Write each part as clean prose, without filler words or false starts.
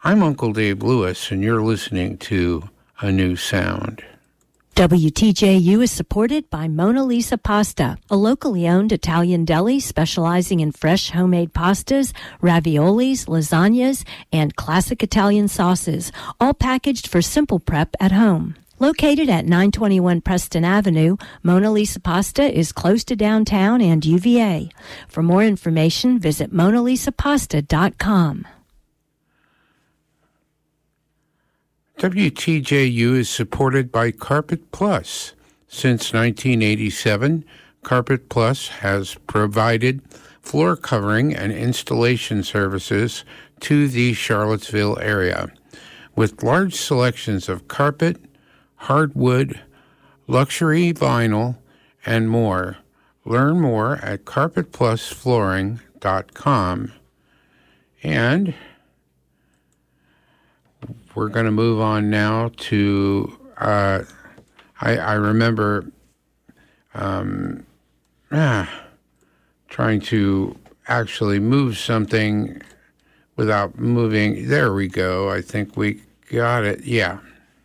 I'm Uncle Dave Lewis, and you're listening to A New Sound. WTJU is supported by Mona Lisa Pasta, a locally owned Italian deli specializing in fresh homemade pastas, raviolis, lasagnas, and classic Italian sauces, all packaged for simple prep at home. Located at 921 Preston Avenue, Mona Lisa Pasta is close to downtown and UVA. For more information, visit monalisapasta.com. WTJU is supported by Carpet Plus. Since 1987, Carpet Plus has provided floor covering and installation services to the Charlottesville area. With large selections of carpet, hardwood, luxury vinyl, and more. Learn more at carpetplusflooring.com. And we're going to move on now to, I remember trying to actually move something without moving. There we go. I think we got it. Yeah.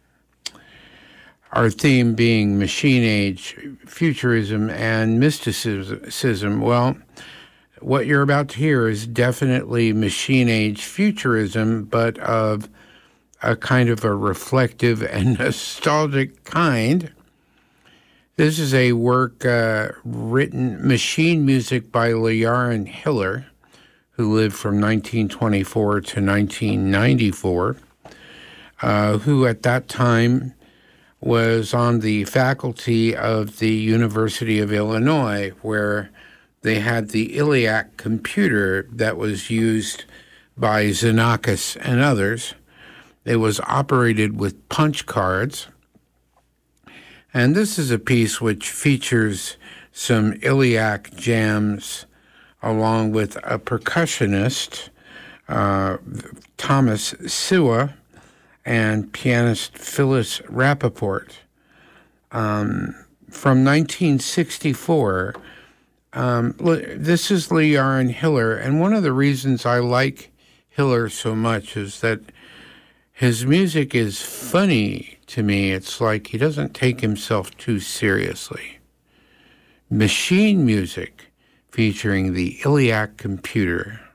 Our theme being machine age, futurism, and mysticism. Well, what you're about to hear is definitely machine age futurism, but of a kind of a reflective and nostalgic kind. This is a work written, machine music by Lejaron Hiller, who lived from 1924 to 1994, who at that time was on the faculty of the University of Illinois, where they had the ELIAC computer that was used by Xenakis and others. It was operated with punch cards. And this is a piece which features some ELIAC jams along with a percussionist, Thomas Siwa, and pianist Phyllis Rappaport. From 1964, this is Lejaron Hiller, and one of the reasons I like Hiller so much is that his music is funny to me. It's like he doesn't take himself too seriously. Machine music featuring the ELIAC computer.